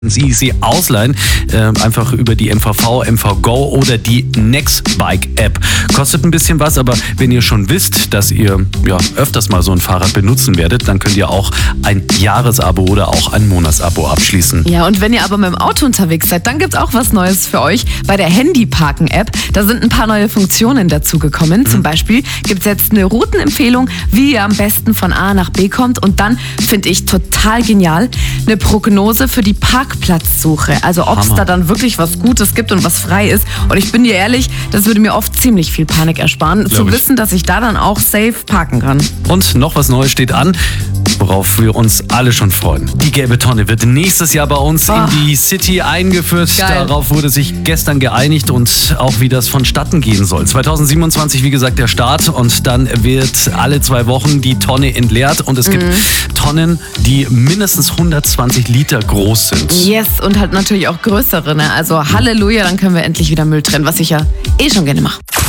easy ausleihen, einfach über die MVV, MVGo oder die Nextbike-App. Kostet ein bisschen was, aber wenn ihr schon wisst, dass ihr öfters mal so ein Fahrrad benutzen werdet, dann könnt ihr auch ein Jahresabo oder auch ein Monatsabo abschließen. Ja, und wenn ihr aber mit dem Auto unterwegs seid, dann gibt's auch was Neues für euch bei der Handyparken-App. Da sind ein paar neue Funktionen dazugekommen. Zum Beispiel gibt's jetzt eine Routenempfehlung, wie ihr am besten von A nach B kommt. Und dann, finde ich total genial, eine Prognose für die Parkplatzsuche. Also ob es da dann wirklich was Gutes gibt und was frei ist. Und ich bin dir ehrlich, das würde mir oft ziemlich viel Panik ersparen, zu wissen, dass ich da dann auch safe parken kann. Und noch was Neues steht an, worauf wir uns alle schon freuen. Die gelbe Tonne wird nächstes Jahr bei uns in die City eingeführt. Geil. Darauf wurde sich gestern geeinigt und auch wie das vonstatten gehen soll. 2027, wie gesagt, der Start und dann wird alle 2 Wochen die Tonne entleert und es gibt Tonnen, die mindestens 120 Liter groß sind. Yes, und halt natürlich auch größere. Ne? Also Halleluja, dann können wir endlich wieder Müll trennen, was ich ja schon gerne mache.